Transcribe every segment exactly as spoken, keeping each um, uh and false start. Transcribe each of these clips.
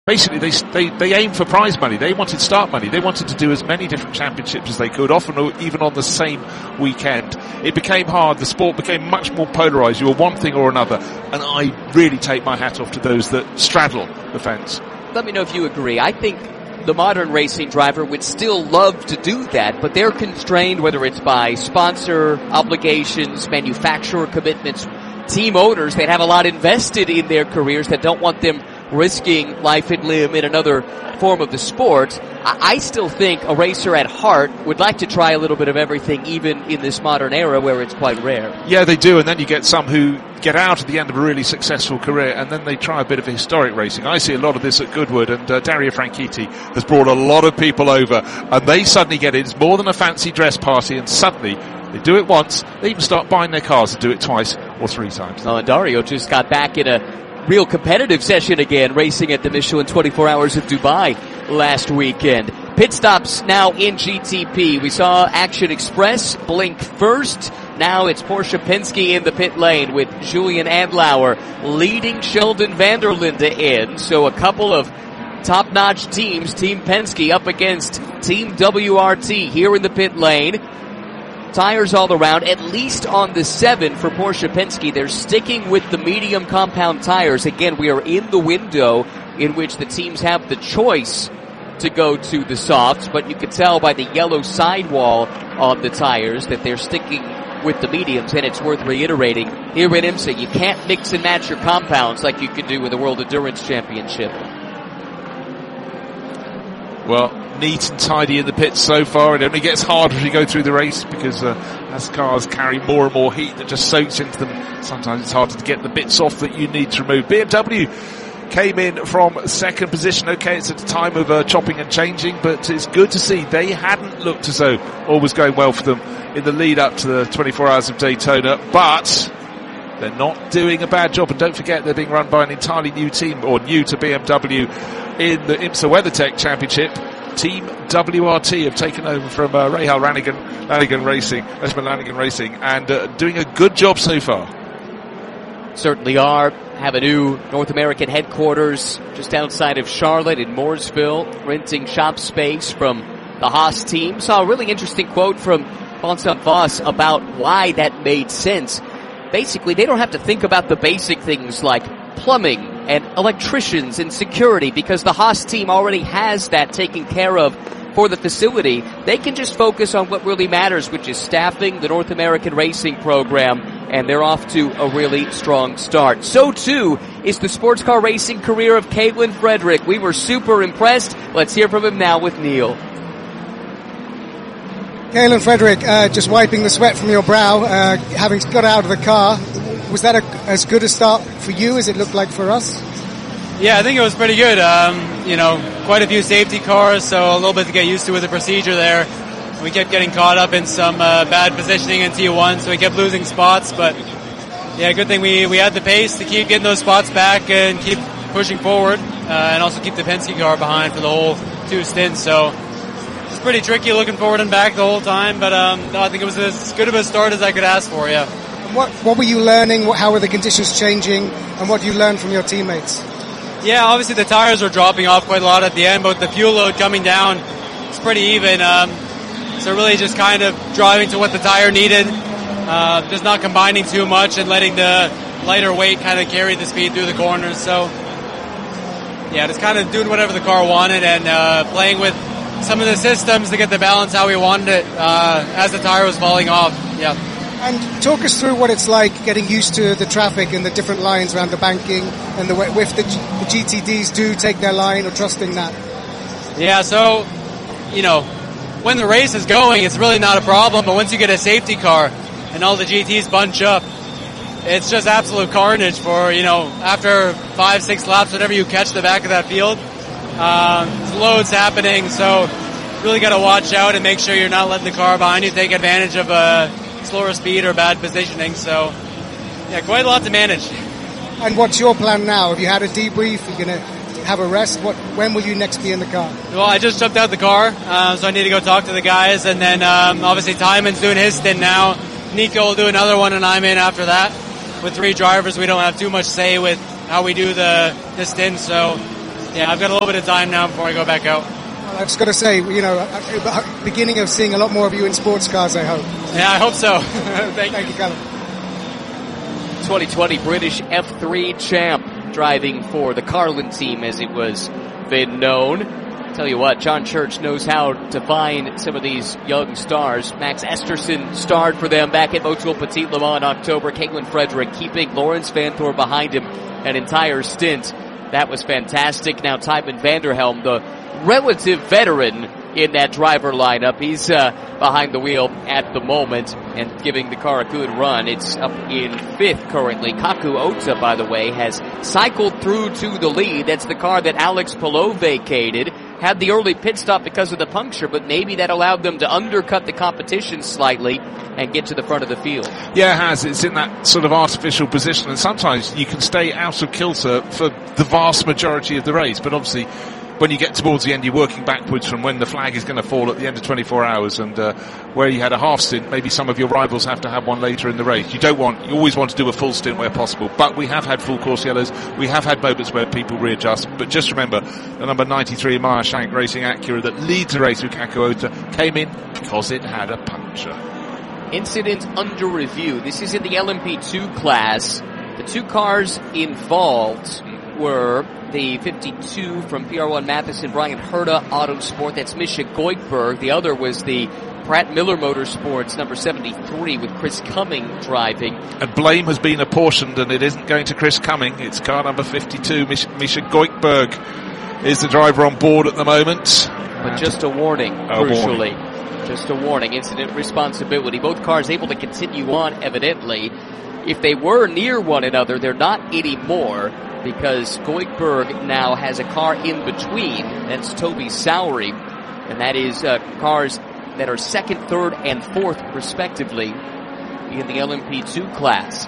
Basically, they, they they aimed for prize money. They wanted start money. They wanted to do as many different championships as they could, often even on the same weekend. It became hard. The sport became much more polarised. You were one thing or another. And I really take my hat off to those that straddle the fence. Let me know if you agree. I think the modern racing driver would still love to do that, but they're constrained, whether it's by sponsor obligations, manufacturer commitments, team owners that have a lot invested in their careers that don't want them risking life and limb in another form of the sport. I, I still think a racer at heart would like to try a little bit of everything, even in this modern era where it's quite rare. Yeah, they do, and then you get some who get out at the end of a really successful career, and then they try a bit of historic racing. I see a lot of this at Goodwood, and uh, Dario Franchitti has brought a lot of people over, and they suddenly get it. It's more than a fancy dress party, and suddenly they do it once, they even start buying their cars and do it twice or three times. Oh, and Dario just got back in a real competitive session again, racing at the Michelin twenty-four Hours of Dubai last weekend. Pit stops now in G T P. We saw Action Express blink first. Now it's Porsche Penske in the pit lane with Julian Andlauer leading Sheldon van der Linde in. So a couple of top-notch teams, Team Penske up against Team W R T here in the pit lane. Tires all around, at least on the seven for Porsche Penske. They're sticking with the medium compound tires. Again, we are in the window in which the teams have the choice to go to the softs, but you can tell by the yellow sidewall on the tires that they're sticking with the mediums, and it's worth reiterating here in IMSA, you can't mix and match your compounds like you can do with the World Endurance Championship. Well, neat and tidy in the pits so far. It only gets harder as you go through the race because uh, as cars carry more and more heat that just soaks into them, sometimes it's harder to get the bits off that you need to remove. B M W came in from second position. Okay, it's at a time of uh, chopping and changing, but it's good to see they hadn't looked as though all was going well for them in the lead up to the twenty-four Hours of Daytona, but they're not doing a bad job. And don't forget, they're being run by an entirely new team, or new to B M W in the IMSA WeatherTech Championship. Team W R T have taken over from uh, Rahal Lanigan, Lanigan Racing, Espen Lanigan Racing, and uh, doing a good job so far. Certainly are. Have a new North American headquarters just outside of Charlotte in Mooresville, renting shop space from the Haas team. Saw a really interesting quote from Vincent Voss about why that made sense. Basically, they don't have to think about the basic things like plumbing and electricians and security because the Haas team already has that taken care of for the facility. They can just focus on what really matters, which is staffing the North American racing program, and they're off to a really strong start. So too is the sports car racing career of Caitlin Frederick. We were super impressed. Let's hear from him now with Neil. Caitlin Frederick, uh, just wiping the sweat from your brow, uh, having got out of the car. Was that a, as good a start for you as it looked like for us? Yeah, I think it was pretty good. Um, you know, quite a few safety cars, so a little bit to get used to with the procedure there. We kept getting caught up in some uh, bad positioning in T one, so we kept losing spots. But yeah, good thing we, we had the pace to keep getting those spots back and keep pushing forward, uh, and also keep the Penske car behind for the whole two stints. So it's pretty tricky looking forward and back the whole time, but um, no, I think it was as good of a start as I could ask for, yeah. What, what were you learning? How were the conditions changing? And what did you learn from your teammates? Yeah, obviously the tires were dropping off quite a lot at the end, but the fuel load coming down, it's pretty even. Um, so really just kind of driving to what the tire needed, uh, just not combining too much and letting the lighter weight kind of carry the speed through the corners. So yeah, just kind of doing whatever the car wanted and uh, playing with some of the systems to get the balance how we wanted it uh, as the tire was falling off. Yeah. And talk us through what it's like getting used to the traffic and the different lines around the banking and the if the, the G T Ds do take their line or trusting that. Yeah, so, you know, when the race is going, it's really not a problem. But once you get a safety car and all the G Ts bunch up, it's just absolute carnage for, you know, after five, six laps, whenever you catch the back of that field. Um, there's loads happening, so really got to watch out and make sure you're not letting the car behind you take advantage of a slower speed or bad positioning. So, yeah, quite a lot to manage. And what's your plan now? Have you had a debrief? Are you going to have a rest? What? When will you next be in the car? Well, I just jumped out the car, um, so I need to go talk to the guys. And then, um, obviously, Timon's doing his stint now. Nico will do another one, and I'm in after that. With three drivers, we don't have too much say with how we do the, the stint, so Yeah, I've got a little bit of time now before I go back out. Well, I was going to say, you know, beginning of seeing a lot more of you in sports cars, I hope. Yeah, I hope so. Thank, Thank you, Callum. twenty twenty British F three champ driving for the Carlin team, as it was then known. Tell you what, John Church knows how to find some of these young stars. Max Esterson starred for them back at Motul Petit Le Mans in October. Caitlin Frederick keeping Lawrence Vanthor behind him an entire stint. That was fantastic. Now Tijmen Vanderhelm, the relative veteran in that driver lineup. He's uh, behind the wheel at the moment and giving the car a good run. It's up in fifth currently. Kaku Ota, by the way, has cycled through to the lead. That's the car that Alex Palou vacated. Had the early pit stop because of the puncture, but maybe that allowed them to undercut the competition slightly and get to the front of the field. Yeah, it has. It's in that sort of artificial position, and sometimes you can stay out of kilter for the vast majority of the race, but obviously when you get towards the end, you're working backwards from when the flag is going to fall at the end of twenty-four hours, and uh, where you had a half stint, maybe some of your rivals have to have one later in the race. You don't want, you always want to do a full stint where possible, but we have had full course yellows, we have had moments where people readjust, but just remember, the number ninety-three Maya Shank Racing Acura that leads the race with Kaku Ota came in because it had a puncture. Incident under review. This is in the L M P two class. The two cars involved were the fifty-two from P R one Matheson, Brian Herta Autosport. That's Misha Goikberg. The other was the Pratt Miller Motorsports number seventy-three with Chris Cumming driving. And blame has been apportioned, and it isn't going to Chris Cumming. It's car number fifty-two. Misha, Misha Goikberg is the driver on board at the moment. But just a warning, oh, crucially. Warning. Just a warning. Incident responsibility. Both cars able to continue on, evidently. If they were near one another, they're not anymore, because Goikberg now has a car in between. That's Toby Sowery. And that is uh, cars that are second, third, and fourth, respectively, in the L M P two class.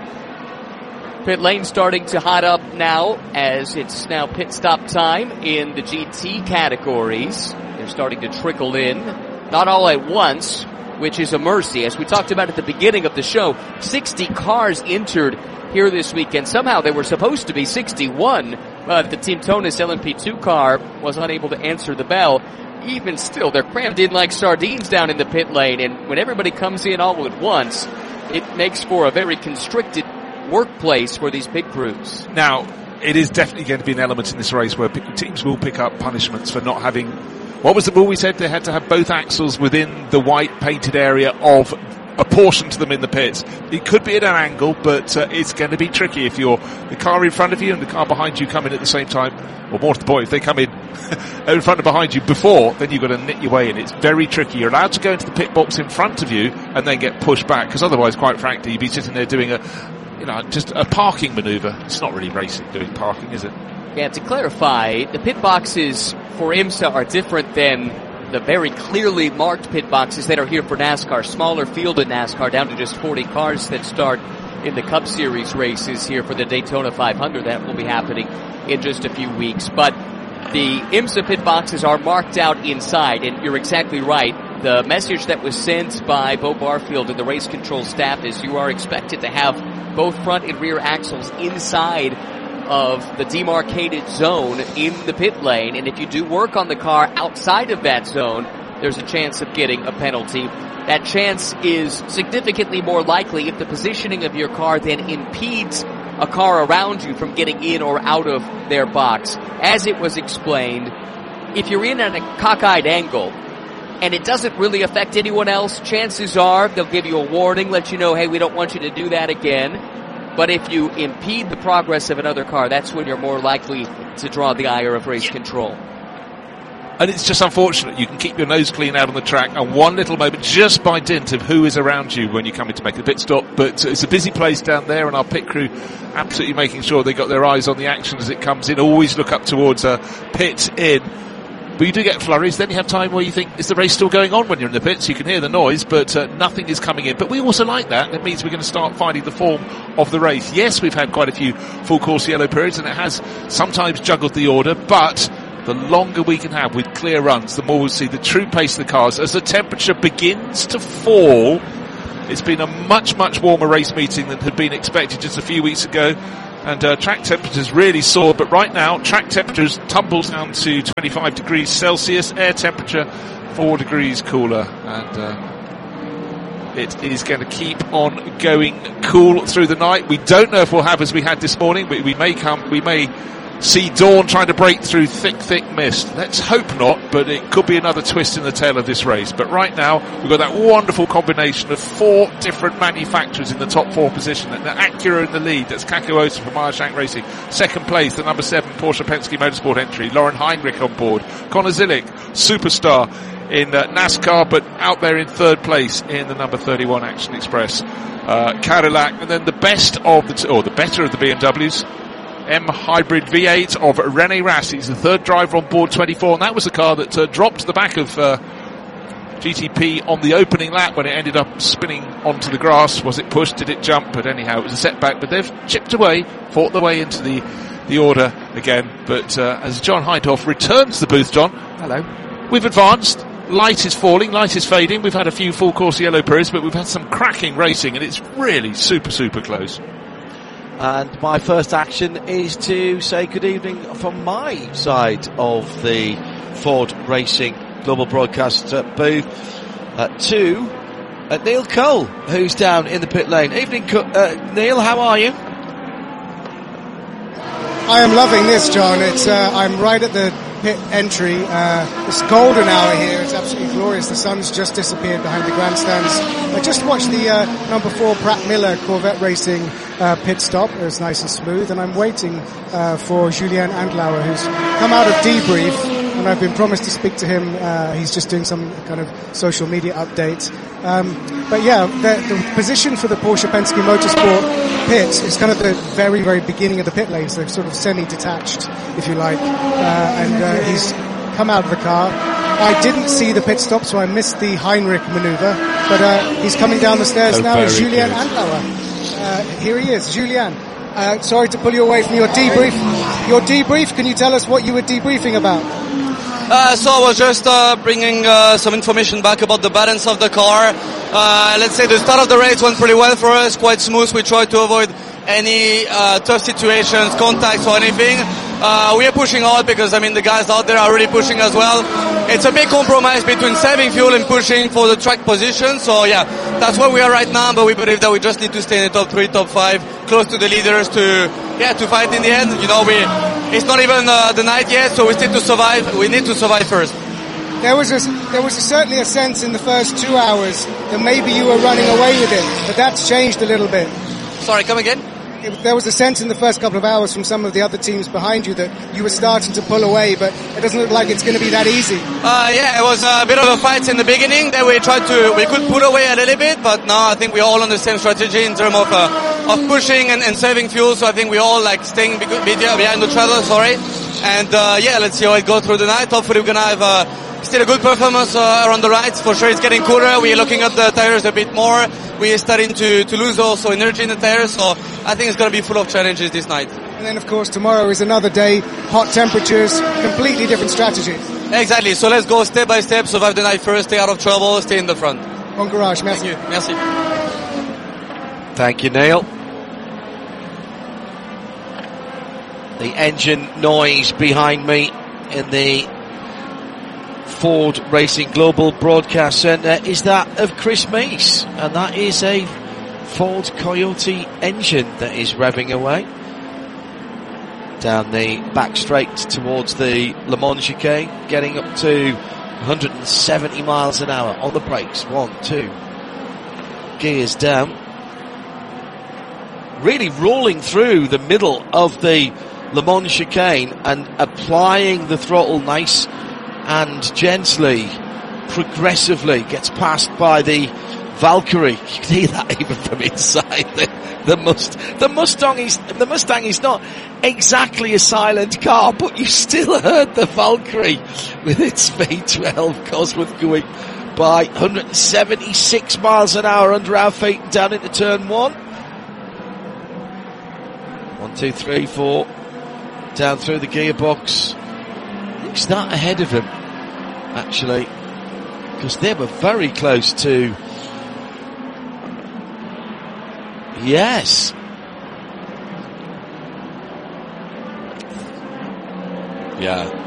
Pit lane starting to hot up now, as it's now pit stop time in the G T categories. They're starting to trickle in. Not all at once, which is a mercy. As we talked about at the beginning of the show, sixty cars entered here this weekend. Somehow they were supposed to be sixty-one, but the Team Tonus L M P two car was unable to answer the bell. Even still, they're crammed in like sardines down in the pit lane, and when everybody comes in all at once, it makes for a very constricted workplace for these pit crews. Now, it is definitely going to be an element in this race where teams will pick up punishments for not having... What was the rule we said? They had to have both axles within the white painted area of a portion to them in the pits. It could be at an angle, but uh, it's going to be tricky if you're the car in front of you and the car behind you come in at the same time. Or more to the point, if they come in in front and behind you before, then you've got to knit your way in. It's very tricky. You're allowed to go into the pit box in front of you and then get pushed back, because otherwise, quite frankly, you'd be sitting there doing a, you know, just a parking manoeuvre. It's not really racing doing parking, is it? Yeah, to clarify, the pit boxes for IMSA are different than the very clearly marked pit boxes that are here for NASCAR. Smaller field in NASCAR, down to just forty cars that start in the Cup Series races here for the Daytona five hundred. That will be happening in just a few weeks. But the IMSA pit boxes are marked out inside, and you're exactly right. The message that was sent by Bo Barfield and the race control staff is you are expected to have both front and rear axles inside of the demarcated zone in the pit lane, and if you do work on the car outside of that zone, there's a chance of getting a penalty. That chance is significantly more likely if the positioning of your car then impedes a car around you from getting in or out of their box. As it was explained, if you're in at a cockeyed angle and it doesn't really affect anyone else, chances are they'll give you a warning, let you know, hey, we don't want you to do that again. But if you impede the progress of another car, that's when you're more likely to draw the ire of race control. And it's just unfortunate. You can keep your nose clean out on the track, and one little moment, just by dint of who is around you when you come in to make a pit stop. But it's a busy place down there, and our pit crew absolutely making sure they got their eyes on the action as it comes in. Always look up towards a pit in. But you do get flurries, then you have time where you think, is the race still going on when you're in the pits? You can hear the noise, but uh, nothing is coming in. But we also like that. It means we're going to start finding the form of the race. Yes, we've had quite a few full course yellow periods, and it has sometimes juggled the order, but the longer we can have with clear runs, the more we'll see the true pace of the cars. As the temperature begins to fall, it's been a much, much warmer race meeting than had been expected just a few weeks ago. and uh, track temperatures really soared, but right now track temperatures tumbles down to twenty-five degrees Celsius, air temperature four degrees cooler, and uh, it is going to keep on going cool through the night. We don't know if we'll have as we had this morning, but we may come, we may see dawn trying to break through thick, thick mist. Let's hope not, but it could be another twist in the tail of this race. But right now, we've got that wonderful combination of four different manufacturers in the top four position. And Acura in the lead, that's Kakko Osa from Meyershank Racing. Second place, the number seven Porsche Penske Motorsport entry, Lauren Heinrich on board. Conor Zilic, superstar in uh, NASCAR, but out there in third place in the number thirty-one Action Express. Uh, Cadillac, and then the best of the, t- or the better of the B M Ws, M Hybrid V eight of Rene Rast. He's the third driver on board twenty-four, and that was the car that uh, dropped to the back of uh, G T P on the opening lap when it ended up spinning onto the grass. Was it pushed? Did it jump? But anyhow, it was a setback. But they've chipped away, fought their way into the, the order again. But uh, as John Heidhoff returns the booth, John. Hello. We've advanced. Light is falling, light is fading. We've had a few full course yellow periods, but we've had some cracking racing, and it's really super, super close. And my first action is to say good evening from my side of the Ford Racing Global Broadcast uh, booth uh, to uh, Neil Cole, who's down in the pit lane. Evening, uh, Neil, how are you? I am loving this, John. It's uh, I'm right at the pit entry. Uh, it's golden hour here. It's absolutely glorious. The sun's just disappeared behind the grandstands. I just watched the uh, number four Pratt Miller Corvette Racing uh, pit stop. It was nice and smooth, and I'm waiting uh, for Julien Andlauer, who's come out of debrief, and I've been promised to speak to him. Uh, he's just doing some kind of social media update. Um, but yeah, the, the position for the Porsche Penske Motorsport pit is kind of the very, very beginning of the pit lane, so sort of semi-detached, if you like. Uh, and uh, he's come out of the car. I didn't see the pit stop, so I missed the Heinrich maneuver, but uh, he's coming down the stairs oh, now. It's Julien good. Andlauer. Uh, here he is, Julien. Uh, sorry to pull you away from your debrief. Your debrief, can you tell us what you were debriefing about? Uh, so I was just uh, bringing uh, some information back about the balance of the car. Uh, let's say the start of the race went pretty well for us, quite smooth. We tried to avoid any uh, tough situations, contacts or anything. Uh, we are pushing hard because, I mean, the guys out there are really pushing as well. It's a big compromise between saving fuel and pushing for the track position. So yeah, that's where we are right now, but we believe that we just need to stay in the top three, top five, close to the leaders to, yeah, to fight in the end. You know, we, it's not even uh, the night yet, so we still to survive. We need to survive first. There was a, there was a, certainly a sense in the first two hours that maybe you were running away with it, but that's changed a little bit. Sorry, come again? It, there was a sense in the first couple of hours from some of the other teams behind you that you were starting to pull away, but it doesn't look like it's going to be that easy. Uh, yeah, it was a bit of a fight in the beginning. Then we tried to, we could pull away a little bit, but now I think we're all on the same strategy in terms of uh, of pushing and, and saving fuel. So I think we're all like staying behind the trailer, sorry. And uh, yeah, let's see how it goes through the night. Hopefully we're gonna have uh, still a good performance uh, around the rides. For sure, it's getting cooler. We're looking at the tires a bit more. We're starting to, to lose also energy in the tires, so I think it's going to be full of challenges this night. And then, of course, tomorrow is another day, hot temperatures, completely different strategy. Exactly, so let's go step by step, survive the night first, stay out of trouble, stay in the front. Bon courage, merci. Thank you. Merci. Thank you, Neil. The engine noise behind me in the Ford Racing Global Broadcast Centre is that of Chris Meese, and that is a Ford Coyote engine that is revving away down the back straight towards the Le Mans chicane, getting up to one hundred seventy miles an hour on the brakes. One, two, gears down, really rolling through the middle of the Le Mans chicane and applying the throttle nice and gently, progressively, gets passed by the Valkyrie. You can hear that even from inside the, the Must. The Mustang is the Mustang is not exactly a silent car, but you still heard the Valkyrie with its V twelve Cosworth going by one hundred seventy-six miles an hour under our feet and down into turn one. One, two, three, four. Down through the gearbox. Looks that ahead of him, actually, because they were very close to. Yes. Yeah.